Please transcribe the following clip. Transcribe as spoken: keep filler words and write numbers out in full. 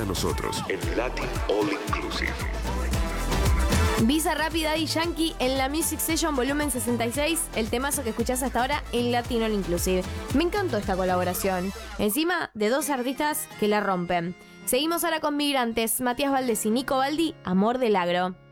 nosotros en Latin All Inclusive. Visa Rápida y Yankee en la Music Session volumen sesenta y seis, el temazo que escuchás hasta ahora en Latin All Inclusive. Me encantó esta colaboración, encima de dos artistas que la rompen. Seguimos ahora con Migrantes, Matías Valdés y Nico Baldi, Amor del Agro.